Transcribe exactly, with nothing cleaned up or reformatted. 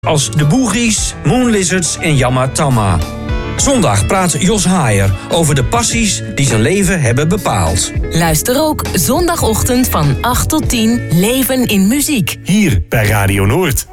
als de Boogies, Moon Lizards en Yama Tama. Zondag praat Jos Haier over de passies die zijn leven hebben bepaald. Luister ook zondagochtend van acht tot tien Leven in Muziek. Hier bij Radio Noord.